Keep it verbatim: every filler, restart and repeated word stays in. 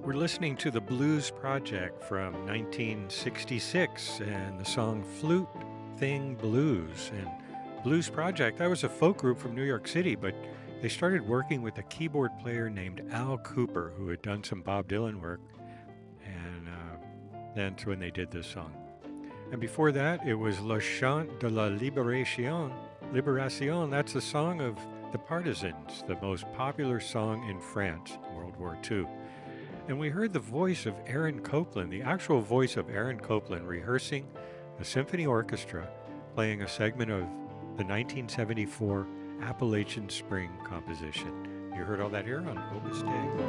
We're listening to the Blues Project from nineteen sixty-six and the song Flute Thing Blues. And Blues Project, that was a folk group from New York City, but they started working with a keyboard player named Al Cooper, who had done some Bob Dylan work. And uh, that's when they did this song. And before that, it was Le Chant de la Libération. Libération, that's the song of the Partisans, the most popular song in France in World War Two. And we heard the voice of Aaron Copland, the actual voice of Aaron Copland, rehearsing a symphony orchestra playing a segment of the nineteen seventy-four Appalachian Spring composition. You heard all that here on Opus Dei.